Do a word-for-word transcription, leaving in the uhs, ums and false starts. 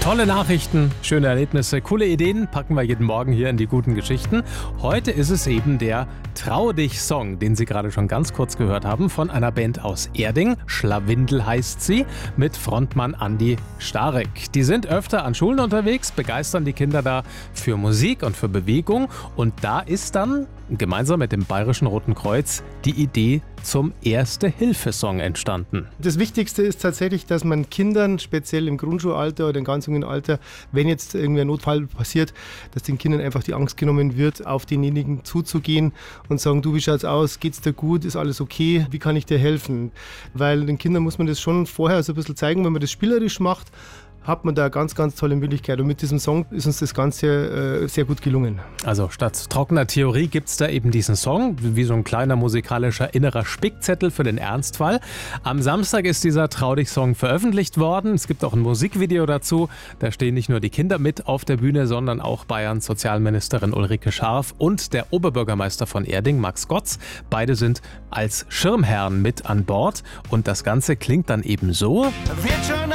Tolle Nachrichten, schöne Erlebnisse, coole Ideen packen wir jeden Morgen hier in die guten Geschichten. Heute ist es eben der Trau dich Song, den Sie gerade schon ganz kurz gehört haben, von einer Band aus Erding. Schlawindel heißt sie, mit Frontmann Andi Starek. Die sind öfter an Schulen unterwegs, begeistern die Kinder da für Musik und für Bewegung. Und da ist dann gemeinsam mit dem Bayerischen Roten Kreuz die Idee zum Erste-Hilfe-Song entstanden. Das Wichtigste ist tatsächlich, dass man Kindern, speziell im Grundschulalter oder im ganz jungen Alter, wenn jetzt irgendwie ein Notfall passiert, dass den Kindern einfach die Angst genommen wird, auf denjenigen zuzugehen und sagen, du, wie schaut's aus, geht's dir gut, ist alles okay, wie kann ich dir helfen? Weil den Kindern muss man das schon vorher so ein bisschen zeigen, wenn man das spielerisch macht, hat man da eine ganz, ganz tolle Möglichkeit. Und mit diesem Song ist uns das Ganze äh, sehr gut gelungen. Also statt trockener Theorie gibt es da eben diesen Song, wie so ein kleiner musikalischer innerer Spickzettel für den Ernstfall. Am Samstag ist dieser Trau dich Song veröffentlicht worden. Es gibt auch ein Musikvideo dazu. Da stehen nicht nur die Kinder mit auf der Bühne, sondern auch Bayerns Sozialministerin Ulrike Scharf und der Oberbürgermeister von Erding, Max Gotz. Beide sind als Schirmherren mit an Bord. Und das Ganze klingt dann eben so. Wird schon